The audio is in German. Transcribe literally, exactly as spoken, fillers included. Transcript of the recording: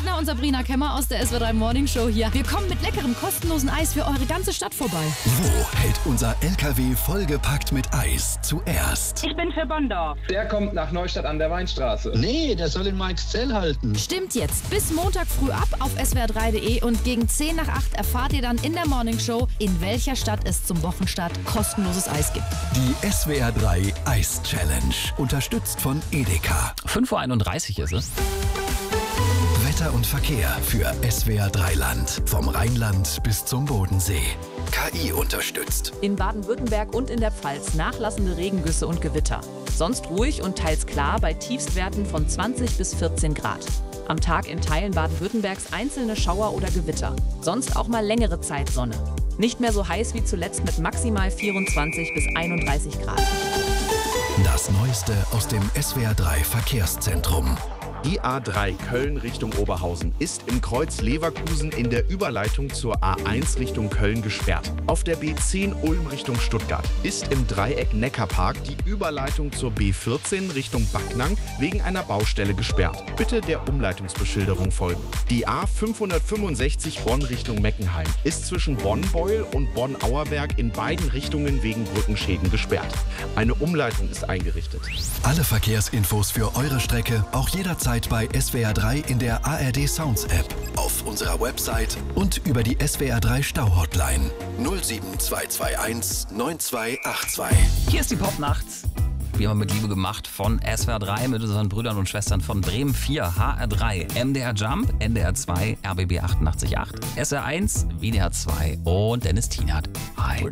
Lindner und Sabrina Kemmer aus der S W R drei Morning Show hier. Wir kommen mit leckerem, kostenlosen Eis für eure ganze Stadt vorbei. Wo hält unser L K W vollgepackt mit Eis zuerst? Ich bin für Bonndorf. Der kommt nach Neustadt an der Weinstraße. Nee, der soll in Marxzell halten. Stimmt jetzt. Bis Montag früh ab auf S W R drei punkt de und gegen zehn nach acht erfahrt ihr dann in der Morning Show, in welcher Stadt es zum Wochenstart kostenloses Eis gibt. Die S W R drei Eis Challenge. Unterstützt von Edeka. fünf Uhr einunddreißig ist es. Wetter und Verkehr für S W R drei Land. Vom Rheinland bis zum Bodensee. K I unterstützt. In Baden-Württemberg und in der Pfalz nachlassende Regengüsse und Gewitter. Sonst ruhig und teils klar bei Tiefstwerten von zwanzig bis vierzehn Grad. Am Tag in Teilen Baden-Württembergs einzelne Schauer oder Gewitter. Sonst auch mal längere Zeit Sonne. Nicht mehr so heiß wie zuletzt mit maximal vierundzwanzig bis einunddreißig Grad. Das Neueste aus dem S W R drei Verkehrszentrum. Die A drei Köln Richtung Oberhausen ist im Kreuz Leverkusen in der Überleitung zur A eins Richtung Köln gesperrt. Auf der B zehn Ulm Richtung Stuttgart ist im Dreieck Neckarpark die Überleitung zur B vierzehn Richtung Backnang wegen einer Baustelle gesperrt. Bitte der Umleitungsbeschilderung folgen. Die A fünfhundertfünfundsechzig Bonn Richtung Meckenheim ist zwischen Bonn-Beul und Bonn-Auerberg in beiden Richtungen wegen Brückenschäden gesperrt. Eine Umleitung ist eingerichtet. Alle Verkehrsinfos für eure Strecke auch jederzeit bei S W R drei in der A R D Sounds App, auf unserer Website und über die S W R drei Stau-Hotline null sieben zwei zwei eins neun zwei acht zwei. Hier ist die Popnacht. Wie immer mit Liebe gemacht von S W R drei mit unseren Brüdern und Schwestern von Bremen vier, H R drei, M D R Jump, N D R zwei, R B B achtundachtzig Komma acht, S R eins, W D R zwei und Dennis Tienert. Hi.